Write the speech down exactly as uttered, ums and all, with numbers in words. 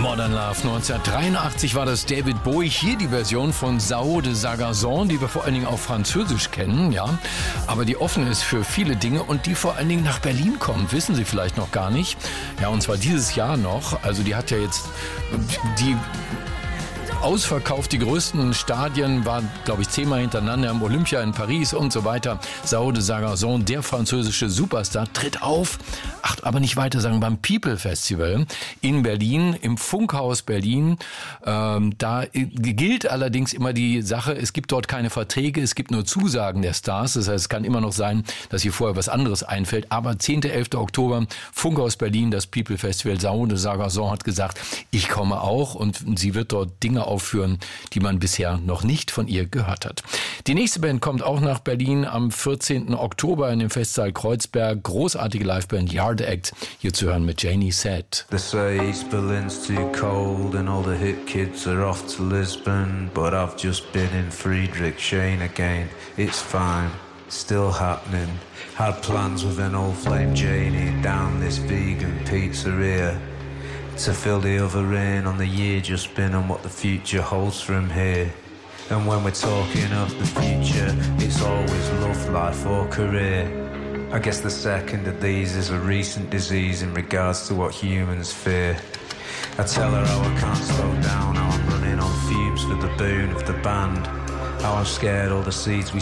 Modern Love. neunzehnhundertdreiundachtzig war das David Bowie, hier die Version von Sao de Sagazon, die wir vor allen Dingen auf Französisch kennen, ja, aber die offen ist für viele Dinge und die vor allen Dingen nach Berlin kommt, wissen Sie vielleicht noch gar nicht. Ja, und zwar dieses Jahr noch, also die hat ja jetzt die ausverkauft, die größten Stadien waren, glaube ich, zehnmal hintereinander im Olympia in Paris und so weiter. Sao de Sagazon, der französische Superstar, tritt auf, ach, aber nicht weiter sagen, beim People Festival in Berlin, im Funkhaus Berlin. Ähm, da gilt allerdings immer die Sache, es gibt dort keine Verträge, es gibt nur Zusagen der Stars. Das heißt, es kann immer noch sein, dass hier vorher was anderes einfällt. Aber zehnten elften Oktober, Funkhaus Berlin, das People Festival. Sao de Sagazon hat gesagt, ich komme auch, und sie wird dort Dinge aufführen, die man bisher noch nicht von ihr gehört hat. Die nächste Band kommt auch nach Berlin am vierzehnten Oktober in dem Festsaal Kreuzberg. Großartige Liveband Yard Act, hier zu hören mit Janie Said. They say East Berlin's too cold and all the hip kids are off to Lisbon, but I've just been in Friedrichshain again. It's fine, still happening. Had plans with an old flame Janie down this vegan pizzeria to fill the other in on the year just been and what the future holds from here. And when we're talking of the future, it's always love, life or career. I guess the second of these is a recent disease in regards to what humans fear. I tell her how I can't slow down, how I'm running on fumes for the boon of the band, how I'm scared all the seeds we